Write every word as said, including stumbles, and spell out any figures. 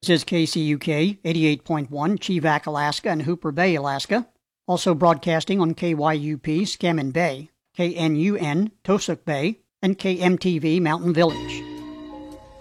is K C U K eighty-eight point one, Chevak, Alaska, and Hooper Bay, Alaska. Also broadcasting on K Y U P, Scammon Bay, K N U N, Tosuk Bay, and K M T V, Mountain Village.